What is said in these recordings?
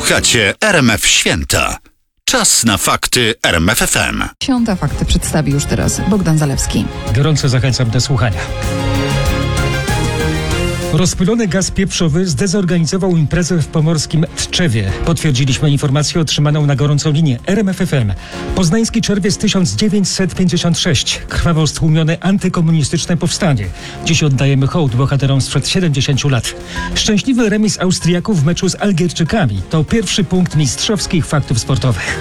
Słuchacie RMF Święta. Czas na fakty RMF FM. Święta fakty przedstawi już teraz Bogdan Zalewski. Gorąco zachęcam do słuchania. Rozpylony gaz pieprzowy zdezorganizował imprezę w pomorskim Tczewie. Potwierdziliśmy informację otrzymaną na gorącą linię RMF FM. Poznański czerwiec 1956. Krwawo stłumione antykomunistyczne powstanie. Dziś oddajemy hołd bohaterom sprzed 70 lat. Szczęśliwy remis Austriaków w meczu z Algierczykami. To pierwszy punkt mistrzowskich faktów sportowych.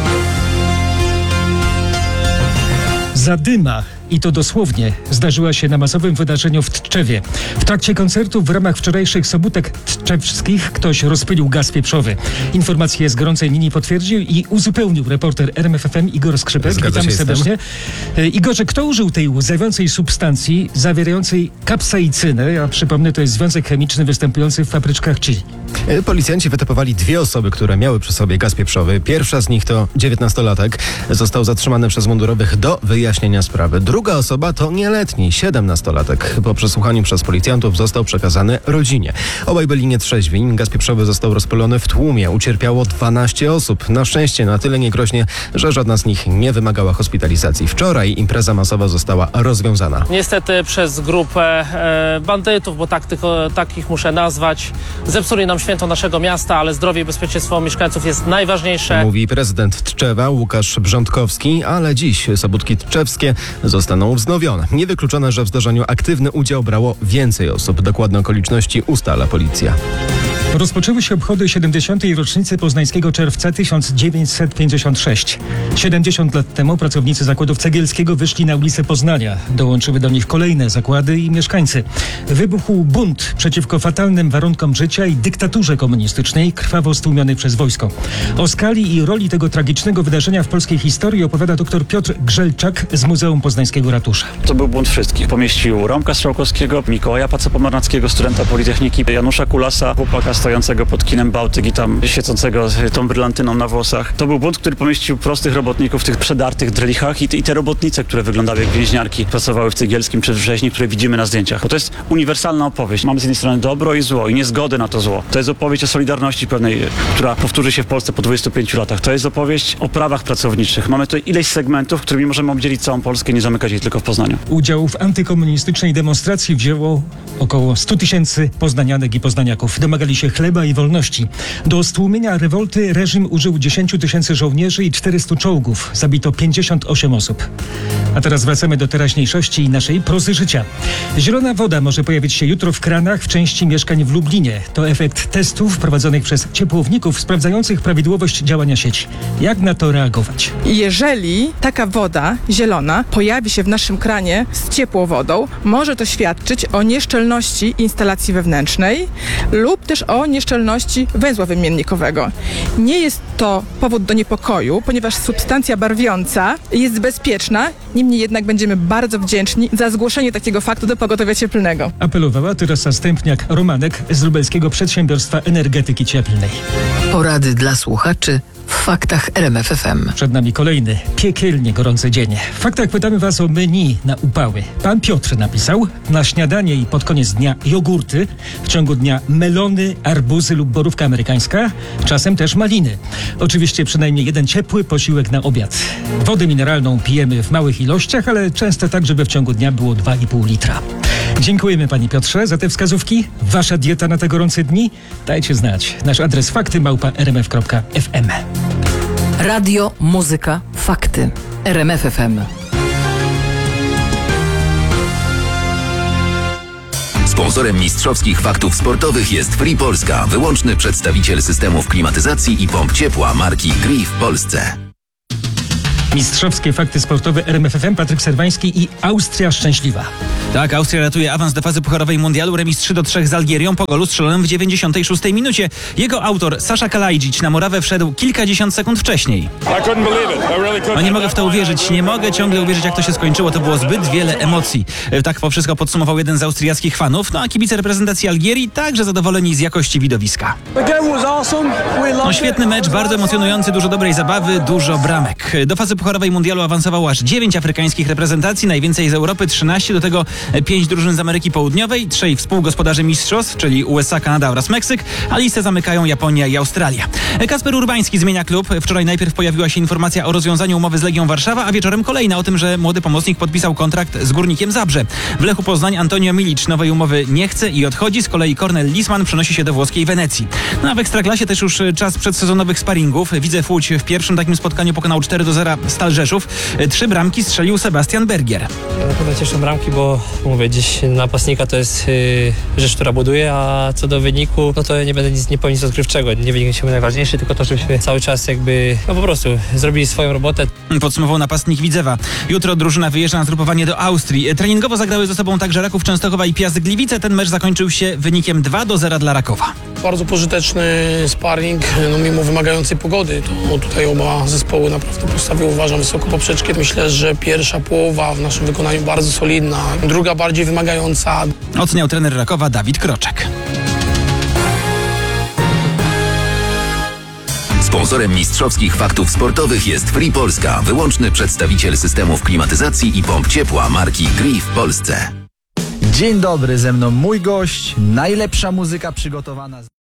Zadyma, i to dosłownie, zdarzyła się na masowym wydarzeniu w Tczewie. W trakcie koncertu w ramach wczorajszych sobótek tczewskich ktoś rozpylił gaz pieprzowy. Informacje z gorącej linii potwierdził i uzupełnił reporter RMF FM Igor Skrzypek. Witamy serdecznie. Igorze, kto użył tej łzawiącej substancji zawierającej kapsaicynę? Ja przypomnę, to jest związek chemiczny występujący w fabryczkach chili. Policjanci wytypowali dwie osoby, które miały przy sobie gaz pieprzowy. Pierwsza z nich to 19-latek. Został zatrzymany przez mundurowych do wyjaśnienia sprawy. Druga osoba to nieletni, 17-latek. Po przesłuchaniu przez policjantów został przekazany rodzinie. Obaj byli nietrzeźwi. Gaz pieprzowy został rozpylony w tłumie. Ucierpiało 12 osób. Na szczęście na tyle niegroźnie, że żadna z nich nie wymagała hospitalizacji. Wczoraj impreza masowa została rozwiązana. Niestety przez grupę bandytów, bo tak ich muszę nazwać, zepsuli nam święto naszego miasta, ale zdrowie i bezpieczeństwo mieszkańców jest najważniejsze. Mówi prezydent Tczewa Łukasz Brzątkowski, ale dziś sobótki tczewskie zostaną wznowione. Niewykluczone, że w zdarzeniu aktywny udział brało więcej osób. Dokładne okoliczności ustala policja. Rozpoczęły się obchody 70. rocznicy poznańskiego czerwca 1956. 70 lat temu pracownicy zakładów Cegielskiego wyszli na ulice Poznania. Dołączyły do nich kolejne zakłady i mieszkańcy. Wybuchł bunt przeciwko fatalnym warunkom życia i dyktaturze komunistycznej, krwawo stłumiony przez wojsko. O skali i roli tego tragicznego wydarzenia w polskiej historii opowiada dr Piotr Grzelczak z Muzeum Poznańskiego Ratusza. To był bunt wszystkich. Pomieścił Romka Strzałkowskiego, Mikołaja Paca-Pomarnackiego, studenta Politechniki, Janusza Kulasa, chłopaka stojącego pod kinem Bałtyk i tam świecącego tą brylantyną na włosach. To był bunt, który pomieścił prostych robotników w tych przedartych drelichach i te robotnice, które wyglądały jak więźniarki, pracowały w Cegielskim czy w Wrześni, które widzimy na zdjęciach. Bo to jest uniwersalna opowieść. Mamy z jednej strony dobro i zło i niezgodę na to zło. To jest opowieść o solidarności pewnej, która powtórzy się w Polsce po 25 latach. To jest opowieść o prawach pracowniczych. Mamy tutaj ileś segmentów, którymi możemy obdzielić całą Polskę, nie zamykać jej tylko w Poznaniu. Udział w antykomunistycznej demonstracji wzięło około 100 000 poznanianek i poznaniaków. Domagali się chleba i wolności. Do stłumienia rewolty reżim użył 10 000 żołnierzy i 400 czołgów. Zabito 58 osób. A teraz wracamy do teraźniejszości i naszej prozy życia. Zielona woda może pojawić się jutro w kranach w części mieszkań w Lublinie. To efekt testów prowadzonych przez ciepłowników sprawdzających prawidłowość działania sieci. Jak na to reagować? Jeżeli taka woda zielona pojawi się w naszym kranie z ciepłą wodą, może to świadczyć o nieszczelności instalacji wewnętrznej lub też o nieszczelności węzła wymiennikowego. Nie jest to powód do niepokoju, ponieważ substancja barwiąca jest bezpieczna, niemniej jednak będziemy bardzo wdzięczni za zgłoszenie takiego faktu do pogotowia cieplnego. Apelowała Teresa Stępniak Romanek z Lubelskiego Przedsiębiorstwa Energetyki Cieplnej. Porady dla słuchaczy w faktach RMF FM. Przed nami kolejny piekielnie gorący dzień. W faktach pytamy was o menu na upały. Pan Piotr napisał: na śniadanie i pod koniec dnia jogurty, w ciągu dnia melony, arbuzy lub borówka amerykańska, czasem też maliny. Oczywiście przynajmniej jeden ciepły posiłek na obiad. Wodę mineralną pijemy w małych ilościach, ale często tak, żeby w ciągu dnia było 2,5 litra. Dziękujemy panie Piotrze za te wskazówki. Wasza dieta na te gorące dni? Dajcie znać. Nasz adres fakty@rmf.fm. Radio, muzyka, fakty. RMF FM. Sponsorem mistrzowskich faktów sportowych jest Free Polska, wyłączny przedstawiciel systemów klimatyzacji i pomp ciepła marki Gree w Polsce. Mistrzowskie fakty sportowe RMF FM, Patryk Serwański i Austria szczęśliwa. Tak, Austria ratuje awans do fazy pucharowej mundialu, remis 3-3 z Algierią po golu strzelonym w 96 minucie. Jego autor, Sasha Kalajdzic, na murawę wszedł kilkadziesiąt sekund wcześniej. Nie mogę w to uwierzyć, nie mogę ciągle uwierzyć, jak to się skończyło. To było zbyt wiele emocji. Tak po wszystko podsumował jeden z austriackich fanów. No a kibice reprezentacji Algierii także zadowoleni z jakości widowiska. No świetny mecz, bardzo emocjonujący, dużo dobrej zabawy, dużo bramek. Do fazy pucharowej mundialu awansowało aż 9 afrykańskich reprezentacji, najwięcej z Europy 13, do tego 5 drużyn z Ameryki Południowej, 3 współgospodarzy mistrzostw, czyli USA, Kanada oraz Meksyk, a listę zamykają Japonia i Australia. Kasper Urbański zmienia klub. Wczoraj najpierw pojawiła się informacja o rozwiązaniu umowy z Legią Warszawa, a wieczorem kolejna o tym, że młody pomocnik podpisał kontrakt z Górnikiem Zabrze. W Lechu Poznań Antonio Milic nowej umowy nie chce i odchodzi, z kolei Kornel Lisman przenosi się do włoskiej Wenecji. No a w Ekstraklasie też już czas przedsezonowych sparingów. Widzew Łódź w pierwszym takim spotkaniu pokonał 4-0 Stal Rzeszów. 3 bramki strzelił Sebastian Bergier. Na pewno cieszą bramki, bo mówię, gdzieś napastnika to jest rzecz, która buduje, a co do wyniku, no to nie będę nie powiem nic odkrywczego. Nie wynik się najważniejszy, tylko to, żebyśmy cały czas jakby, no po prostu zrobili swoją robotę. Podsumował napastnik Widzewa. Jutro drużyna wyjeżdża na zgrupowanie do Austrii. Treningowo zagrały ze sobą także Raków Częstochowa i Piast Gliwice. Ten mecz zakończył się wynikiem 2-0 dla Rakowa. Bardzo pożyteczny sparring, no mimo wymagającej pogody. To tutaj oba zespoły naprawdę postawiły, uważam, wysoko poprzeczkę. Myślę, że pierwsza połowa w naszym wykonaniu bardzo solidna, druga bardziej wymagająca. Oceniał trener Rakowa Dawid Kroczek. Sponsorem mistrzowskich faktów sportowych jest Free Polska, wyłączny przedstawiciel systemów klimatyzacji i pomp ciepła marki Gree w Polsce. Dzień dobry, ze mną mój gość, najlepsza muzyka przygotowana